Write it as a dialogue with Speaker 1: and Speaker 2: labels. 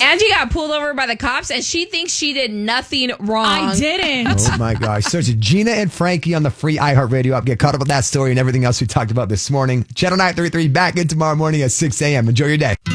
Speaker 1: Angie got pulled over by the cops, and she thinks she did nothing wrong.
Speaker 2: I didn't.
Speaker 3: Oh, my gosh. Search Gina and Frankie on the free iHeartRadio app. Get caught up with that story and everything else we talked about this morning. Channel 933 back in tomorrow morning at 6 a.m. Enjoy your day.